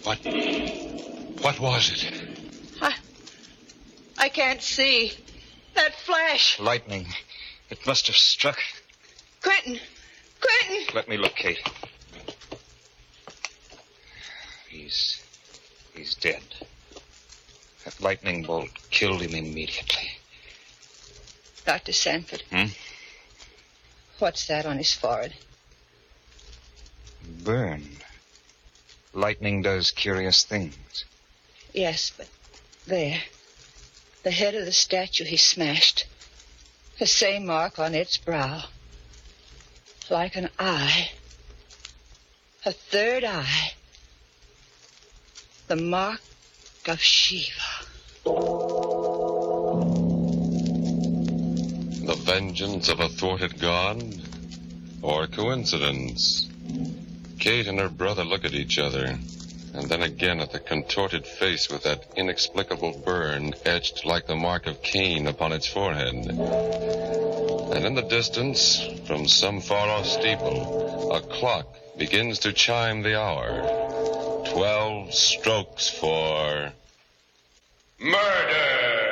What was it? I can't see. That flash. Lightning. It must have struck. Quentin! Let me look, Kate. He's dead. That lightning bolt killed him immediately. Dr. Sanford. What's that on his forehead? Burn. Lightning does curious things. Yes, but there. The head of the statue he smashed. The same mark on its brow. Like an eye. A third eye. The mark of Shiva. The vengeance of a thwarted god? Or coincidence? Kate and her brother look at each other, and then again at the contorted face with that inexplicable burn etched like the mark of Cain upon its forehead. And in the distance, from some far-off steeple, a clock begins to chime the hour. 12 strokes for... murder!